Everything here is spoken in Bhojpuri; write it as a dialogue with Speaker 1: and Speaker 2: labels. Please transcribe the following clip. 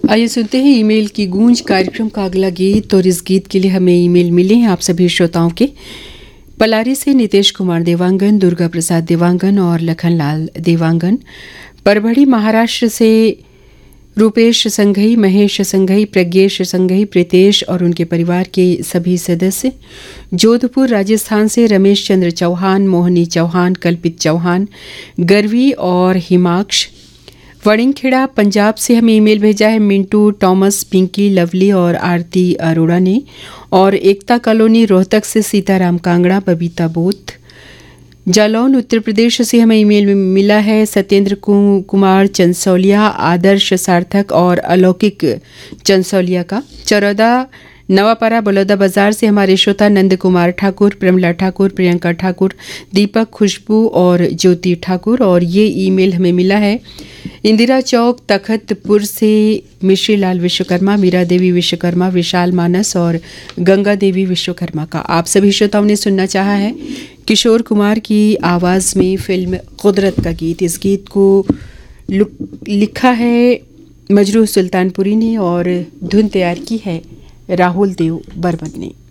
Speaker 1: आइए सुनते हैं ईमेल की गूंज कार्यक्रम का अगला गीत। और इस गीत के लिए हमें ईमेल मिले हैं आप सभी श्रोताओं के। पलारी से नितेश कुमार देवांगन, दुर्गा प्रसाद देवांगन और लखनलाल देवांगन। परभड़ी महाराष्ट्र से Rupesh Shanghai, Mahesh Shanghai, Pradnyesh Shanghai, Pritesh और उनके परिवार के सभी सदस्य। जोधपुर राजस्थान से रमेश चंद्र चौहान, मोहनी चौहान, कल्पित चौहान, गर्वी और हिमाक्ष। वड़िंगखेड़ा पंजाब से हमें ईमेल भेजा है मिंटू, टॉमस, पिंकी, लवली और आरती अरोड़ा ने। और एकता कॉलोनी रोहतक से सीताराम कांगड़ा, बबीता बोथ। जालौन उत्तर प्रदेश से हमें ईमेल मिला है सत्येंद्र कुमार चंसौलिया, आदर्श सार्थक और अलौकिक चंसौलिया का। चरौदा नवापारा बलौदा बाजार से हमारे श्रोता नंद कुमार ठाकुर, प्रमला ठाकुर, प्रियंका ठाकुर, दीपक, खुशबू और ज्योति ठाकुर। और ये ईमेल हमें मिला है इंदिरा चौक तखतपुर से मिश्री लाल विश्वकर्मा, मीरा देवी विश्वकर्मा, विशाल मानस और गंगा देवी विश्वकर्मा का। आप सभी श्रोताओं ने सुनना चाहा है किशोर कुमार की आवाज़ में फिल्म कुदरत का गीत। इस गीत को लिखा है मजरूह सुल्तानपुरी ने और धुन तैयार की है राहुल देव बर्मन ने।